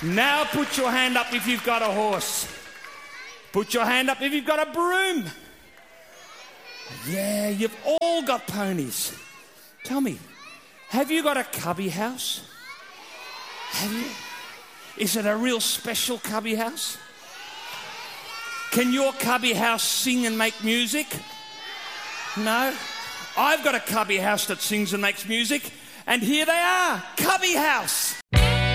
Now put your hand up if you've got a horse. Put your hand up if you've got a broom. Yeah, you've all got ponies. Tell me, have you got a cubby house? Have you? Is it a real special cubby house? Can your cubby house sing and make music? No? I've got a cubby house that sings and makes music, and here they are, Cubby House.